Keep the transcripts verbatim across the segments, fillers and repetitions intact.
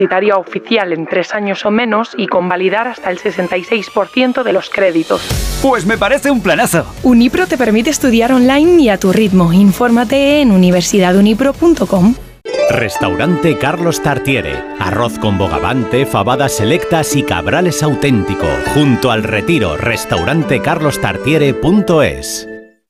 universitaria oficial en tres años o menos y convalidar hasta el sesenta y seis por ciento de los créditos. Pues me parece un planazo. Unipro te permite estudiar online y a tu ritmo. Infórmate en universidad unipro punto com. Restaurante Carlos Tartiere. Arroz con bogavante, fabadas selectas y cabrales auténtico. Junto al Retiro. Restaurante carlos tartiere punto es.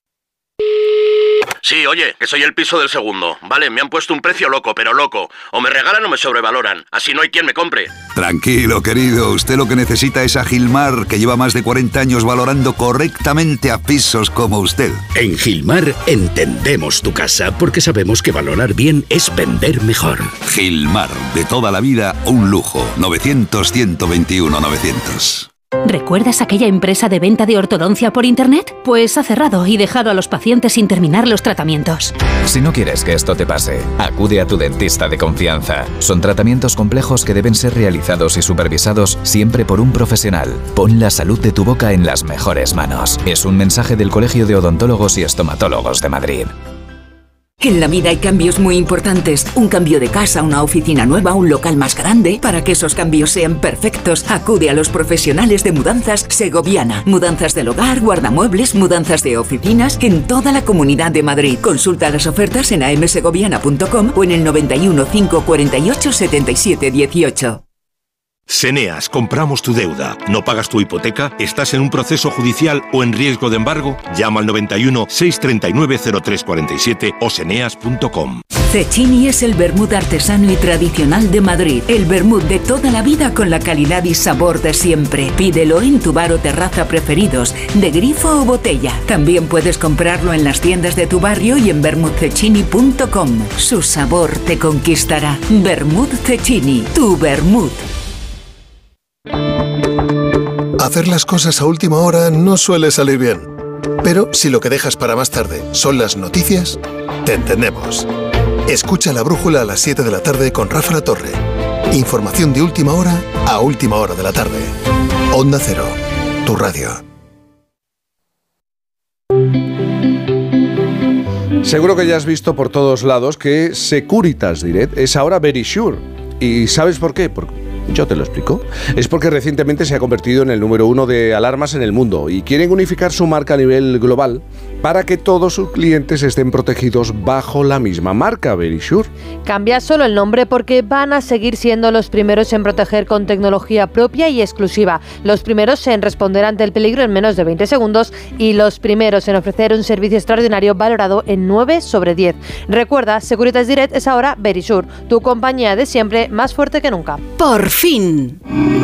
Sí, oye, que soy el piso del segundo. Vale, me han puesto un precio loco, pero loco. O me regalan o me sobrevaloran. Así no hay quien me compre. Tranquilo, querido. Usted lo que necesita es a Gilmar, que lleva más de cuarenta años valorando correctamente a pisos como usted. En Gilmar entendemos tu casa porque sabemos que valorar bien es vender mejor. Gilmar, de toda la vida, un lujo. novecientos, ciento veintiuno, novecientos. ¿Recuerdas aquella empresa de venta de ortodoncia por internet? Pues ha cerrado y dejado a los pacientes sin terminar los tratamientos. Si no quieres que esto te pase, acude a tu dentista de confianza. Son tratamientos complejos que deben ser realizados y supervisados siempre por un profesional. Pon la salud de tu boca en las mejores manos. Es un mensaje del Colegio de Odontólogos y Estomatólogos de Madrid. En la vida hay cambios muy importantes. Un cambio de casa, una oficina nueva, un local más grande. Para que esos cambios sean perfectos, acude a los profesionales de Mudanzas Segoviana. Mudanzas del hogar, guardamuebles, mudanzas de oficinas en toda la Comunidad de Madrid. Consulta las ofertas en a m segoviana punto com o en el noventa y uno, cinco cuarenta y ocho, setenta y siete dieciocho. Seneas, compramos tu deuda. ¿No pagas tu hipoteca? ¿Estás en un proceso judicial o en riesgo de embargo? Llama al noventa y uno, seiscientos treinta y nueve, cero tres cuarenta y siete o seneas punto com. Cecchini es el vermut artesano y tradicional de Madrid. El vermut de toda la vida con la calidad y sabor de siempre. Pídelo en tu bar o terraza preferidos, de grifo o botella. También puedes comprarlo en las tiendas de tu barrio y en vermut cecchini punto com. Su sabor te conquistará. Vermut Cecchini, tu vermut. Hacer las cosas a última hora no suele salir bien. Pero si lo que dejas para más tarde son las noticias, te entendemos. Escucha La Brújula a las siete de la tarde con Rafa La Torre. Información de última hora a última hora de la tarde. Onda Cero, tu radio. Seguro que ya has visto por todos lados que Securitas Direct es ahora Verisure. ¿Y sabes por qué? Porque yo te lo explico. Es porque recientemente se ha convertido en el número uno de alarmas en el mundo y quieren unificar su marca a nivel global para que todos sus clientes estén protegidos bajo la misma marca, Verisure. Cambia solo el nombre porque van a seguir siendo los primeros en proteger con tecnología propia y exclusiva. Los primeros en responder ante el peligro en menos de veinte segundos y los primeros en ofrecer un servicio extraordinario valorado en nueve sobre diez. Recuerda, Securitas Direct es ahora Verisure, tu compañía de siempre más fuerte que nunca. ¡Por fin!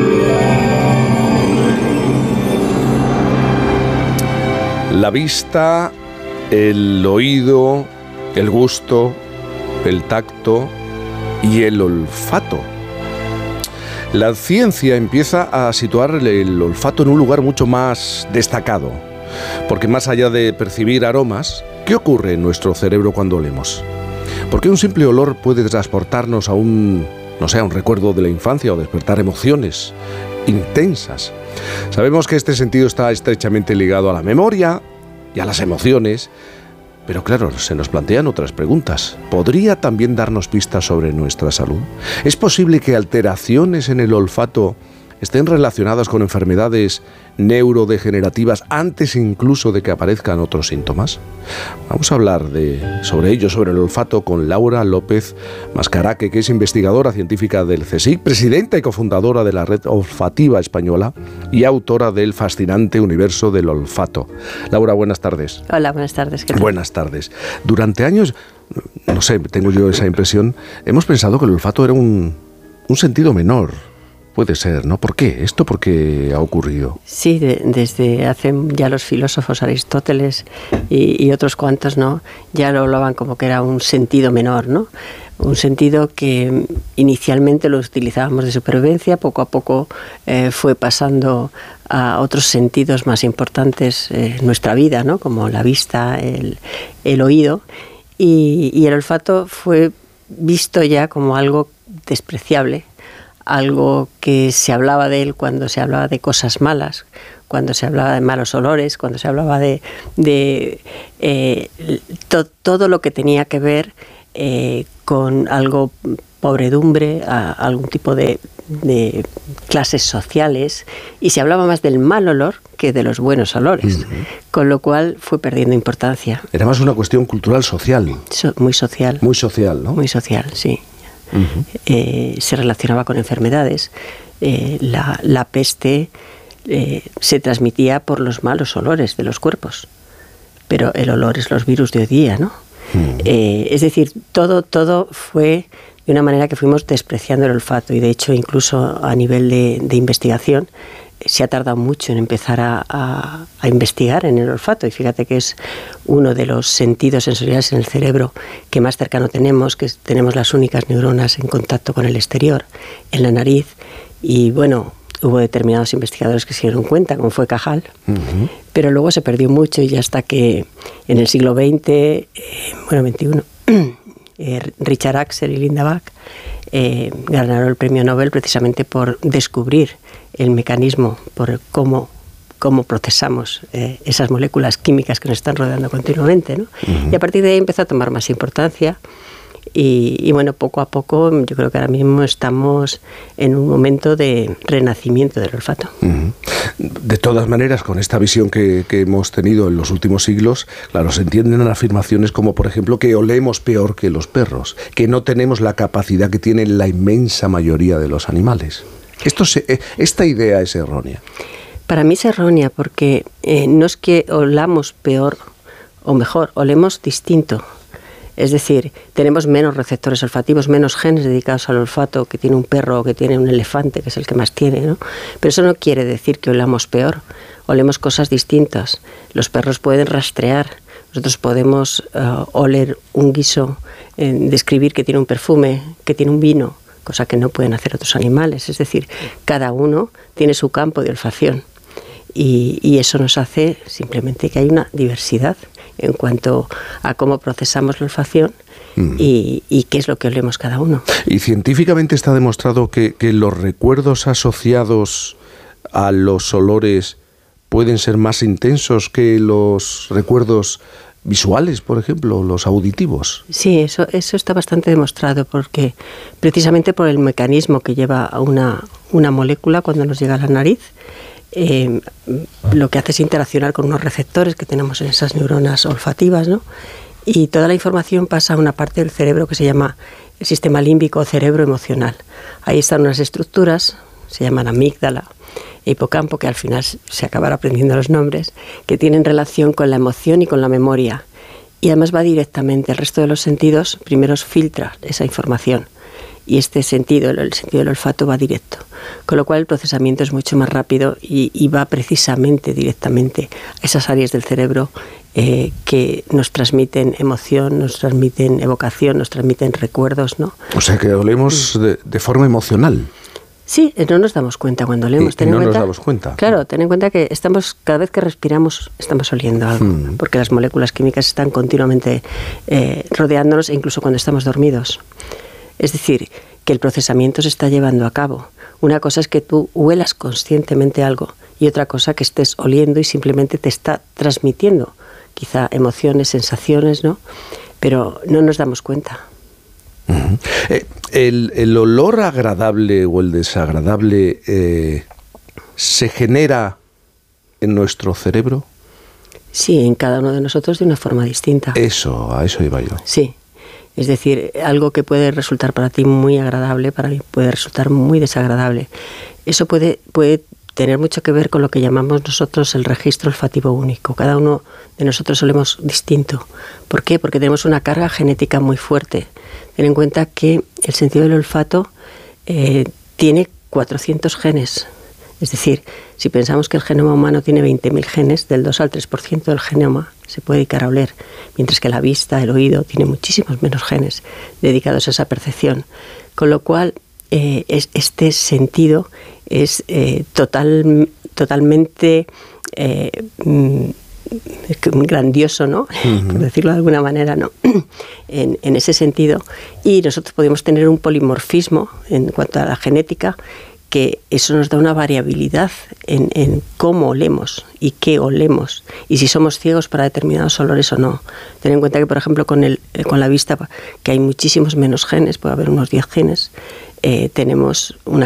La vista, el oído, el gusto, el tacto y el olfato. La ciencia empieza a situar el olfato en un lugar mucho más destacado, porque más allá de percibir aromas, ¿qué ocurre en nuestro cerebro cuando olemos? Porque un simple olor puede transportarnos a un, no sé, a un recuerdo de la infancia o despertar emociones intensas. Sabemos que este sentido está estrechamente ligado a la memoria y a las emociones, pero claro, se nos plantean otras preguntas. ¿Podría también darnos pistas sobre nuestra salud? ¿Es posible que alteraciones en el olfato estén relacionadas con enfermedades neurodegenerativas antes incluso de que aparezcan otros síntomas? Vamos a hablar de, sobre ello, sobre el olfato, con Laura López Mascaraque, que es investigadora científica del CSIC, presidenta y cofundadora de la Red Olfativa Española y autora del fascinante universo del olfato. Laura, buenas tardes. Hola, buenas tardes. ¿Qué tal? Buenas tardes. Durante años, no sé, tengo yo esa impresión, hemos pensado que el olfato era un, un sentido menor. Puede ser, ¿no? ¿Por qué? ¿Esto por qué ha ocurrido? Sí, de, desde hace ya los filósofos Aristóteles y, y otros cuantos, ¿no? Ya lo hablaban como que era un sentido menor, ¿no? Un sentido que inicialmente lo utilizábamos de supervivencia, poco a poco eh, fue pasando a otros sentidos más importantes eh, en nuestra vida, ¿no? Como la vista, el, el oído, y, y el olfato fue visto ya como algo despreciable, algo que se hablaba de él cuando se hablaba de cosas malas, cuando se hablaba de malos olores, cuando se hablaba de, de eh, to, todo lo que tenía que ver eh, con algo pobredumbre, a algún tipo de, de clases sociales, y se hablaba más del mal olor que de los buenos olores, uh-huh. con lo cual fue perdiendo importancia. Era más una cuestión cultural social. So, muy social. Muy social, ¿no? Muy social, sí. Uh-huh. Eh, se relacionaba con enfermedades. Eh, la, la peste eh, se transmitía por los malos olores de los cuerpos, pero el olor es los virus de hoy día, ¿no? Uh-huh. Eh, es decir, todo, todo fue de una manera que fuimos despreciando el olfato, y de hecho incluso a nivel de, de investigación se ha tardado mucho en empezar a, a, a investigar en el olfato, y fíjate que es uno de los sentidos sensoriales en el cerebro que más cercano tenemos, que tenemos las únicas neuronas en contacto con el exterior, en la nariz, y bueno, hubo determinados investigadores que se dieron cuenta, como fue Cajal, uh-huh. pero luego se perdió mucho, y hasta que en el siglo veinte, eh, bueno, veintiuno, eh, Richard Axel y Linda Bach eh, ganaron el premio Nobel precisamente por descubrir el mecanismo, por cómo, cómo procesamos eh, esas moléculas químicas que nos están rodeando continuamente, ¿no? Uh-huh. Y a partir de ahí empezó a tomar más importancia. Y, y bueno, poco a poco yo creo que ahora mismo estamos en un momento de renacimiento del olfato. Uh-huh. De todas maneras, con esta visión que, que hemos tenido en los últimos siglos, claro, se entienden afirmaciones como, por ejemplo, que olemos peor que los perros, que no tenemos la capacidad que tienen la inmensa mayoría de los animales. Esto se, esta idea es errónea. Para mí es errónea porque eh, no es que olamos peor o mejor, olemos distinto. Es decir, tenemos menos receptores olfativos, menos genes dedicados al olfato que tiene un perro o que tiene un elefante, que es el que más tiene, ¿no? Pero eso no quiere decir que olamos peor, olemos cosas distintas. Los perros pueden rastrear, nosotros podemos uh, oler un guiso, eh, describir que tiene un perfume, que tiene un vino, cosa que no pueden hacer otros animales. Es decir, cada uno tiene su campo de olfacción, y, y eso nos hace simplemente que hay una diversidad en cuanto a cómo procesamos la olfacción mm. y, y qué es lo que olemos cada uno. Y científicamente está demostrado que, que los recuerdos asociados a los olores pueden ser más intensos que los recuerdos visuales, por ejemplo, los auditivos. Sí, eso, eso está bastante demostrado, porque precisamente por el mecanismo que lleva a una, una molécula cuando nos llega a la nariz, Eh, lo que hace es interaccionar con unos receptores que tenemos en esas neuronas olfativas, ¿no? Y toda la información pasa a una parte del cerebro que se llama el sistema límbico o cerebro emocional. Ahí están unas estructuras, se llaman amígdala e hipocampo, que al final se acabará aprendiendo los nombres, que tienen relación con la emoción y con la memoria. Y además va directamente, el resto de los sentidos primero filtra esa información. Y este sentido, el sentido del olfato, va directo. Con lo cual el procesamiento es mucho más rápido y, y va precisamente directamente a esas áreas del cerebro eh, que nos transmiten emoción, nos transmiten evocación, nos transmiten recuerdos, ¿no? O sea que olemos de, de forma emocional. Sí, no nos damos cuenta cuando olemos. Y, y no cuenta, nos damos cuenta. Claro, ten en cuenta que estamos, cada vez que respiramos estamos oliendo algo, hmm. porque las moléculas químicas están continuamente eh, rodeándonos, e incluso cuando estamos dormidos. Es decir, que el procesamiento se está llevando a cabo. Una cosa es que tú huelas conscientemente algo y otra cosa que estés oliendo y simplemente te está transmitiendo quizá emociones, sensaciones, ¿no? Pero no nos damos cuenta. Uh-huh. Eh, el, el olor agradable o el desagradable eh, ¿se genera en nuestro cerebro? Sí, en cada uno de nosotros de una forma distinta. Eso, a eso iba yo. Sí. Es decir, algo que puede resultar para ti muy agradable, para mí puede resultar muy desagradable. Eso puede, puede tener mucho que ver con lo que llamamos nosotros el registro olfativo único. Cada uno de nosotros olemos distinto. ¿Por qué? Porque tenemos una carga genética muy fuerte. Ten en cuenta que el sentido del olfato eh, tiene cuatrocientos genes. Es decir, si pensamos que el genoma humano tiene veinte mil genes, del dos al tres por ciento del genoma se puede dedicar a oler, mientras que la vista, el oído, tiene muchísimos menos genes dedicados a esa percepción. Con lo cual, eh, es, este sentido es eh, total, totalmente eh, grandioso, ¿no? Uh-huh. Por decirlo de alguna manera, ¿no? en, en ese sentido. Y nosotros podemos tener un polimorfismo en cuanto a la genética, que eso nos da una variabilidad en, en cómo olemos y qué olemos, y si somos ciegos para determinados olores o no. Ten en cuenta que, por ejemplo, con, el, con la vista, que hay muchísimos menos genes, puede haber unos diez genes, eh, tenemos una